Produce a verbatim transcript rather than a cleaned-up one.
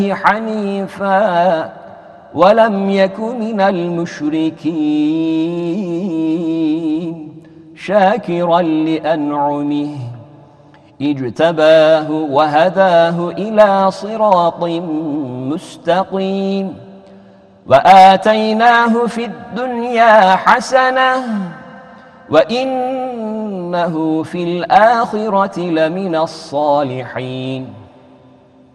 حنيفا ولم يك من المشركين شاكرا لأنعمه اجتباه وهداه إلى صراط مستقيم وآتيناه في الدنيا حسنة وإنه في الآخرة لمن الصالحين